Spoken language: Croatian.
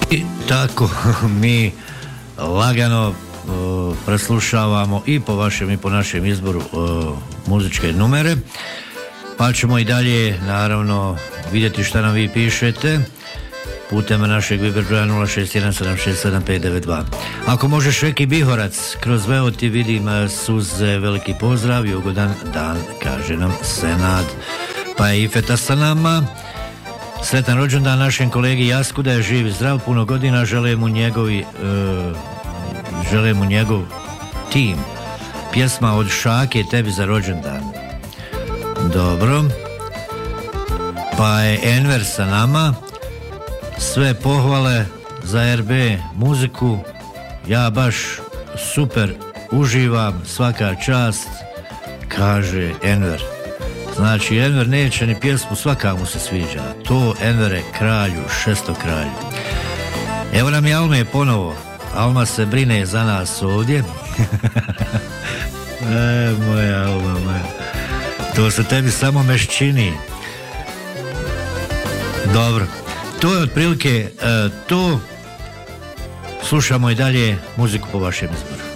I tako mi lagano preslušavamo i po vašem i po našem izboru muzičke numere, pa ćemo i dalje naravno vidjeti šta nam vi pišete putem našeg Viber broja 061767592. Ako možeš Reki Bihorac, kroz veo ti vidim suze, veliki pozdrav i ugodan dan, kaže nam Senad. Pa je Ifeta sa nama. Sretan rođendan našem kolegi Jasku, da je živ i zdrav puno godina, žele mu njegov tim. Pjesma od Šake, tebi za rođendan. Dobro. Pa je Enver sa nama. Sve pohvale za RB muziku, ja baš super uživam, svaka čast, kaže Enver. Znači Enver neće ni pjesmu, svaka mu se sviđa. To Envere kralju, šestokralju. Evo nam je Alme ponovo. Alma se brine za nas ovdje. Moja Alma, moja. To se tebi samo meščini. Dobro. To je otprilike to. Slušamo i dalje muziku po vašem izboru.